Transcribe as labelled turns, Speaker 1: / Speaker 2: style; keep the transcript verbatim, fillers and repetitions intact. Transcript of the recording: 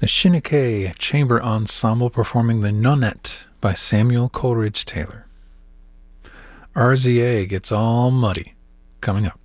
Speaker 1: The Shinnick Chamber Ensemble performing The Nonette by Samuel Coleridge Taylor. R Z A gets all muddy, coming up.